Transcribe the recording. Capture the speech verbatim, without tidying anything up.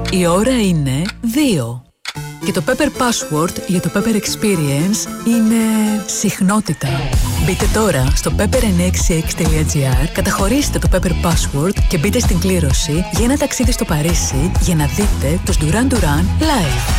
Η ώρα είναι δύο. Και το Pepper Password για το Pepper Experience είναι συχνότητα. Μπείτε τώρα στο pepper εννιακόσια εξήντα έξι τελεία gr, καταχωρήστε το Pepper Password και μπείτε στην κλήρωση για ένα ταξίδι στο Παρίσι για να δείτε τους Duran Duran live.